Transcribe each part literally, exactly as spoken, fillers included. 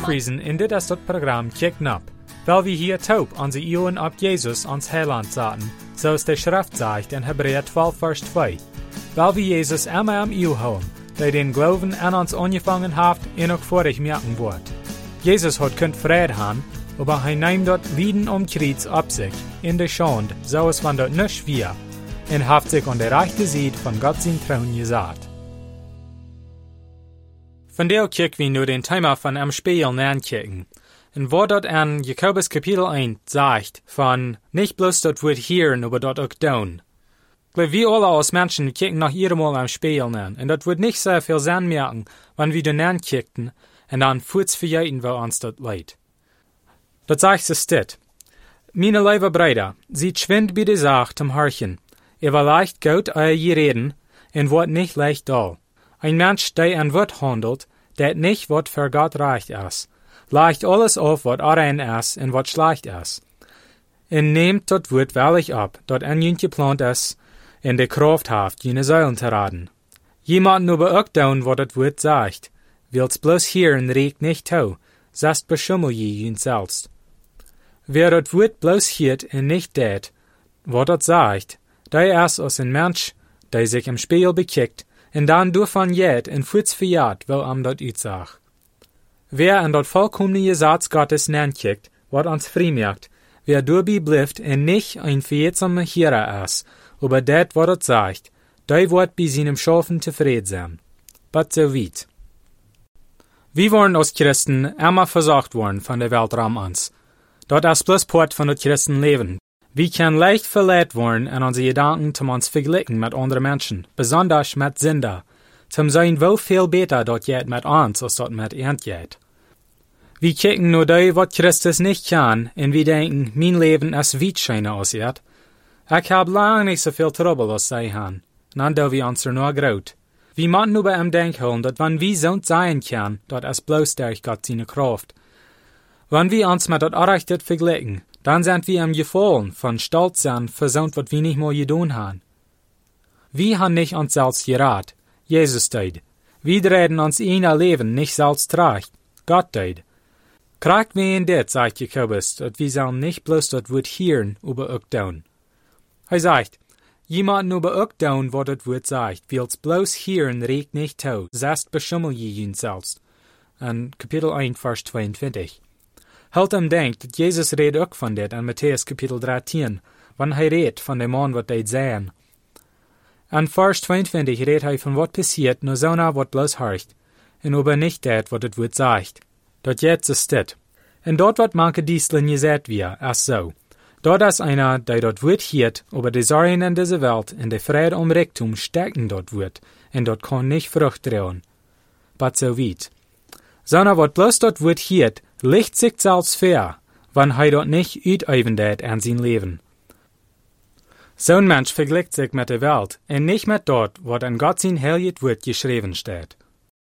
friesen in dit is dat Programm Kicken ab, weil wir hier taub an die Ohren ab Jesus ans Heiland zaten, so es der Schrift sagt in Hebräer zwölf, Vers zwei. Weil wir Jesus immer am Ohr haben, der den Glauben an uns angefangen hat, ihn auch vor ich merken wird. Jesus hat könnt Frieden haben, aber er nimmt dort Lieden um Kreuz ab sich, in der Schande, so es man dort nicht wir, und hat sich an der rechten Seite von Gott sein Thron gesagt. Von der kicken wir nur den Thema von einem Spiel ankicken. Und wo dort an Jakobus Kapitel eins sagt, von nicht bloß dort wird hören, aber dort auch tun. Wir alle als Menschen kicken nach jedem Mal am Spiel an, und dort wird nicht sehr viel Sinn merken, wenn wir den ankicken, und dann kurz verjäten, wo uns dort leid. Dort sagt es dit. Meine liebe Brüder, seid schwind bei der Sache zum Horchen. Ihr war leicht gut euer Reden, und wird nicht leicht dull. Ein Mensch, der an Wort handelt, der nicht wat für Gott recht ist, leicht alles auf, wat rein ist und wat schlecht ist. Und nehmt dort Wort wahrlich ab, dort an jünt geplant ist, in der Kraft haft, jene Säulen zu raten. Jemand nur auch down, wat das Wort sagt, will's bloß hören, regt nicht tau, sast beschummel je jünt selbst. Wer das Wort bloß hört und nicht tät, wat das sagt, der ist als ein Mensch, der sich im Spiegel bekickt, en dan davon jet en voets verjaard wel am dat uitsag. Wer an dat vollkommene Gesetz Gottes nankickt, wat ons vrijmerkt, wer doorbi blijft en nicht ein verjetsamer Hierer is, aber dat wat het sagt, der wordt bij seinem Schaffen tevreden sein. But so weit. Wir wollen als Christen immer versorgt worden von der Weltraum ans. Dort ist bloß Port von das Christenleben. Wir können leicht verletzt worden an unsere Gedanken zum uns vergleichen mit anderen Menschen, besonders mit Sünder, zum sein wo viel besser dort geht mit uns, als dort mit ihnen geht. Wir kicken nur da, was Christus nicht kann, und wir denken, mein Leben ist weit schöner als ihr. Ich hab lang nicht so viel Trouble als sie haben, dann da wir uns nur graut. Wir müssen nur bei ihm denken, dass wenn wir so sein können, dort ist bloß durch Gott seine Kraft. Wenn wir uns mit dort Arrechtet vergleichen, dann sind wir im Gefallen von Stolz sein für so was wir nicht mal getan haben. Wir haben nicht uns selbst gerat, Jesus tut. Wir reden uns in ein Leben nicht selbst tracht, Gott tut. Kriegt wir in dit, sagt Jakobus, dass wir sollen nicht bloß das Wort hören, aber auch tun. Er sagt, jemand über auch tun, was das Wort sagt, will's bloß hören, regt nicht tau, sest beschummel je jün selbst. In Kapitel eins, Vers zweiundzwanzig. Halt hem denkt, dat Jesus redt ook van dit in Matthäus Kapitel dreizehn, wann hij redt van de man wat deed zijn. In Vers zweiundzwanzig redt hij van wat passiert, nur so na wat bloß horcht, en aber nicht dat wat het woord sagt. Dat jetzt ist dit. En dort wat manche Dieseln gesagt wir, as so. Dort ist einer, der dort Wort hiert, aber die Sorgen in dieser Welt, in der Friede um Reichtum stecken dort wird, en dort kann nicht Frucht trauen. But so weit. Sondern wat bloß dort Wort hiert, licht sich selbst fair, wenn er dort nicht uitüben dat an sein Leben. So ein Mensch vergleicht sich mit der Welt und nicht mit dort, wo an Gott sein heiliges Wort geschrieben steht.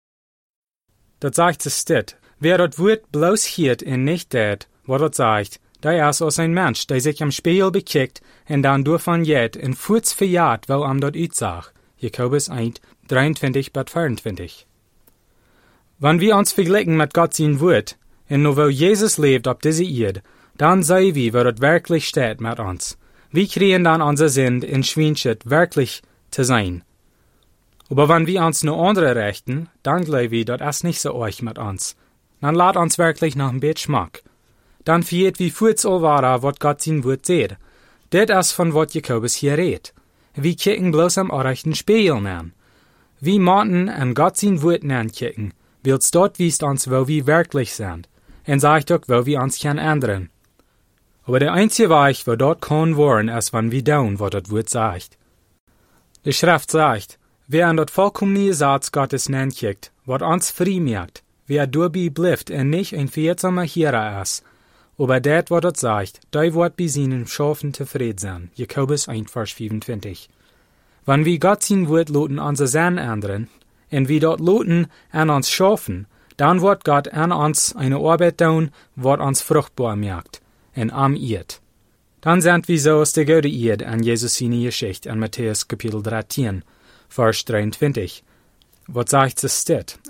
Das sagt es dit, wer dort Wort bloß hiert und nicht dat, wo dort sagt, der ist als ein Mensch, der sich am Spiegel bekickt und dann davon jet und kurz verjagt, wo am dort uitsag. Jakobus eins, dreiundzwanzig bis vierundzwanzig. Wenn wir uns vergleichen mit Gott sein Wort, und nur wo Jesus lebt auf dieser Erde, dann sehen wir, wo es wirklich steht mit uns. Wir kriegen dann unser Sinn in Schweinschritt wirklich zu sein. Aber wenn wir uns nur andere rechten, dann glauben wir, das ist nicht so euch mit uns. Dann lad uns wirklich nach dem Bett Schmack. Dann fehlt wie kurz allwara, was Gott sein Wort seht. Das ist von was Jakobus hier redet. Wir kicken bloß am rechten Spiegel an. Wir müssen an Gott sein Wort ankicken, weil's dort wiest uns, wo wir wirklich sind. Und sagt auch, wo wir uns kann ändern. Aber der einzige Weg, wo dort kann worden, ist, wenn wir tun, was das Wort sagt. Die Schrift sagt, wer an dort vollkommene Satz Gottes nankickt, wird uns frei merkt, wer dabei bleibt und nicht ein verjetsamer Hierer ist, aber das, was das sagt, der wird bei seinen Schafen zufrieden sein. Jakobus eins, Vers fünfundzwanzig. Wenn wir Gott sein Wort loten unser Sein ändern, und wir dort loten an uns schaffen, dann wird Gott an uns eine Arbeit tun, wird uns fruchtbar merkt, und am Erd. Dann sind wir so aus der gute Erd an Jesus seine Geschichte an Matthäus Kapitel dreizehn, Vers dreiundzwanzig. Was sagt es dit?